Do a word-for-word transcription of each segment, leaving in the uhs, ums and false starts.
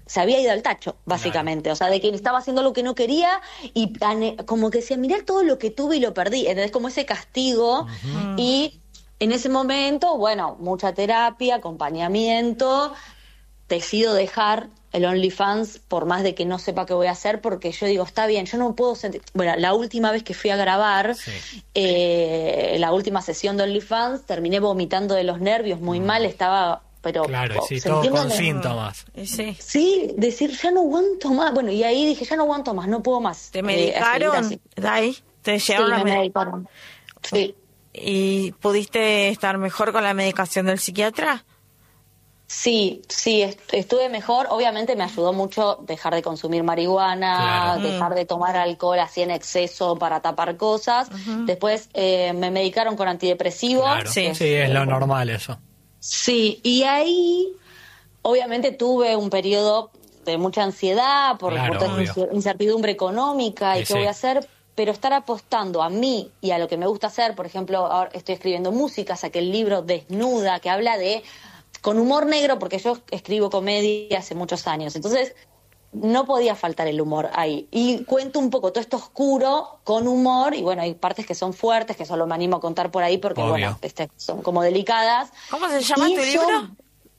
se había ido al tacho, básicamente. Claro. O sea, de que estaba haciendo lo que no quería y como que decía, mirá todo lo que tuve y lo perdí. Entonces, como ese castigo. Uh-huh. Y en ese momento, bueno, mucha terapia, acompañamiento. Decido dejar el OnlyFans por más de que no sepa qué voy a hacer, porque yo digo, está bien, yo no puedo sentir... Bueno, la última vez que fui a grabar, sí. eh, la última sesión de OnlyFans, terminé vomitando de los nervios, muy mm. mal, estaba... Pero, claro, sí, todo con síntomas. Sí. sí, decir, ya no aguanto más. Bueno, y ahí dije, ya no aguanto más, no puedo más. ¿Te medicaron? Eh, Dai, ¿te llevaron sí, a me medicaron. Sí. ¿Y pudiste estar mejor con la medicación del psiquiatra? Sí, sí, est- estuve mejor. Obviamente me ayudó mucho dejar de consumir marihuana, claro. dejar de tomar alcohol así en exceso para tapar cosas. Uh-huh. Después eh, me medicaron con antidepresivos. Claro. Sí, es, sí, es lo normal eso. Sí, y ahí obviamente tuve un periodo de mucha ansiedad por, claro, por toda incertidumbre económica y sí, qué sí. voy a hacer, pero estar apostando a mí y a lo que me gusta hacer. Por ejemplo, ahora estoy escribiendo música, saqué el libro Desnuda, que habla de... con humor negro, porque yo escribo comedia hace muchos años, entonces no podía faltar el humor ahí. Y cuento un poco todo esto oscuro con humor, y bueno, hay partes que son fuertes, que solo me animo a contar por ahí, porque Obvio. bueno, este, son como delicadas. ¿Cómo se llama y tu yo, libro?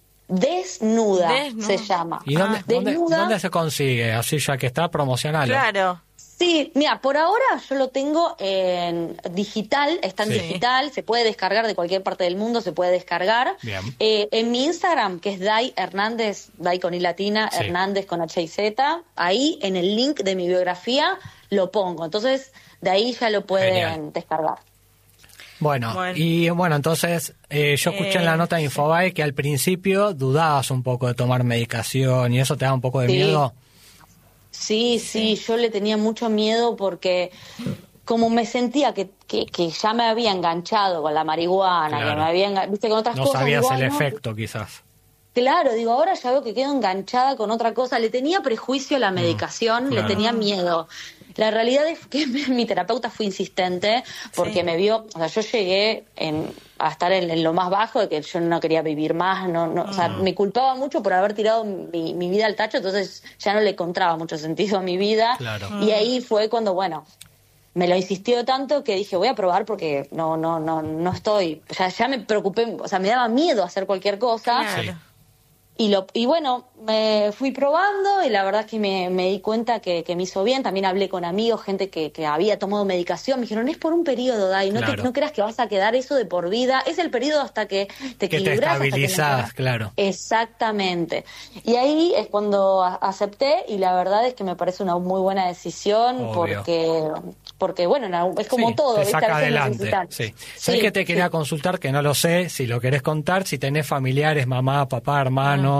Desnuda, Desnuda se llama. ¿Y dónde, ah, ¿dónde, Desnuda, dónde se consigue? Así ya que está, promocional. Claro. Sí, mira, por ahora yo lo tengo en digital, está en sí. digital, se puede descargar de cualquier parte del mundo, se puede descargar. Bien. Eh, en mi Instagram, que es Dai Hernández, Dai con I latina, sí. Hernández con H y Z, ahí en el link de mi biografía lo pongo. Entonces, de ahí ya lo pueden Genial. descargar. Bueno, bueno, y bueno, entonces eh, yo escuché eh, en la nota de Infobae que al principio dudabas un poco de tomar medicación y eso te da un poco de sí. miedo. Sí, sí, yo le tenía mucho miedo porque como me sentía que, que, que ya me había enganchado con la marihuana, claro. que me había engan... viste, con otras no cosas. No sabías igual, el ¿no? efecto, quizás. Claro, digo, ahora ya veo que quedo enganchada con otra cosa. Le tenía prejuicio a la medicación, mm, claro. le tenía miedo. La realidad es que mi terapeuta fue insistente porque sí. me vio, o sea, yo llegué en, a estar en, en lo más bajo de que yo no quería vivir más, no, no, mm. o sea, me culpaba mucho por haber tirado mi, mi vida al tacho, entonces ya no le encontraba mucho sentido a mi vida. Claro. Y ahí fue cuando, bueno, me lo insistió tanto que dije, voy a probar porque no, no, no, no estoy, ya, ya me preocupé, o sea, me daba miedo hacer cualquier cosa. Claro. Sí. Y, lo, y bueno, me fui probando y la verdad es que me, me di cuenta que, que me hizo bien. También hablé con amigos, gente que, que había tomado medicación. Me dijeron, es por un periodo, Dai, no, claro. te, no creas que vas a quedar eso de por vida. Es el periodo hasta que te que equilibras. Que te estabilizás, claro. Exactamente. Y ahí es cuando a, acepté y la verdad es que me parece una muy buena decisión. Obvio. porque porque bueno, es como sí, todo. Te ¿viste? saca adelante. Sí. Sí, ¿Sabés que te quería sí. consultar? Que no lo sé, si lo querés contar, si tenés familiares, mamá, papá, hermanos.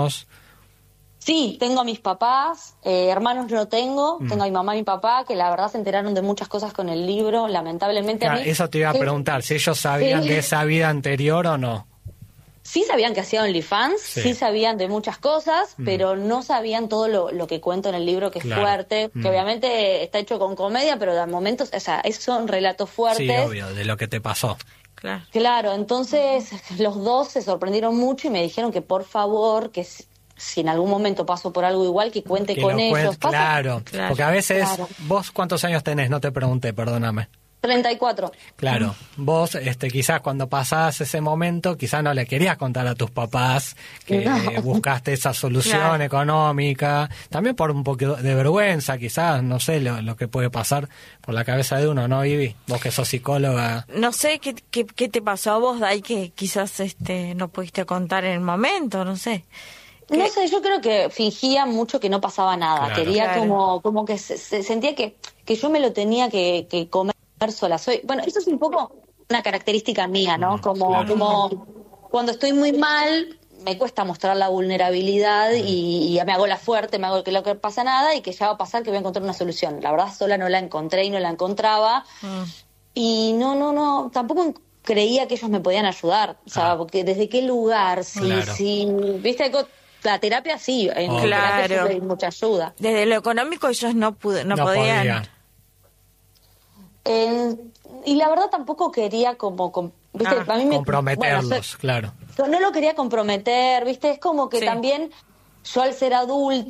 Sí, tengo a mis papás, eh, hermanos no tengo, mm. tengo a mi mamá y mi papá, que la verdad se enteraron de muchas cosas con el libro, lamentablemente claro, a mí... Eso te iba a preguntar, si ellos sabían sí. de esa vida anterior o no. Sí sabían que hacía OnlyFans, sí. sí sabían de muchas cosas, mm. pero no sabían todo lo, lo que cuento en el libro, que es claro. fuerte, mm. que obviamente está hecho con comedia, pero de momentos, o sea, son relatos fuertes. Sí, obvio, de lo que te pasó. Claro. Claro, entonces los dos se sorprendieron mucho y me dijeron que por favor, que si en algún momento paso por algo igual, que cuente que con ellos. Cuente, claro, claro, porque a veces, claro. ¿vos cuántos años tenés? No te pregunté, perdóname. treinta y cuatro. Claro, mm. vos este, quizás cuando pasás ese momento, quizás no le querías contar a tus papás que no. buscaste esa solución claro. económica, también por un poco de vergüenza, quizás, no sé, lo, lo que puede pasar por la cabeza de uno, ¿no, Ivy? Vos que sos psicóloga. No sé, ¿qué, qué, qué te pasó a vos, Dai, que quizás este no pudiste contar en el momento, no sé? No sé, yo creo que fingía mucho que no pasaba nada, claro. quería claro. como como que se, se sentía que, que yo me lo tenía que, que comer sola. Soy, bueno, eso es un poco una característica mía, ¿no? Como, claro. como cuando estoy muy mal, me cuesta mostrar la vulnerabilidad y, y me hago la fuerte, me hago que no pasa nada y que ya va a pasar, que voy a encontrar una solución. La verdad, sola no la encontré y no la encontraba. Mm. Y no, no, no, tampoco creía que ellos me podían ayudar. O sea, ah. porque desde qué lugar, si, claro. si, viste, la terapia sí, en oh. terapia claro. hay mucha ayuda. Desde lo económico ellos no, pude, no, no podían. podían. Eh, y la verdad tampoco quería como, com, ¿viste? Ah, a mí me, comprometerlos, bueno, ser, claro. No lo quería comprometer, ¿viste? Es como que sí. también yo al ser adulta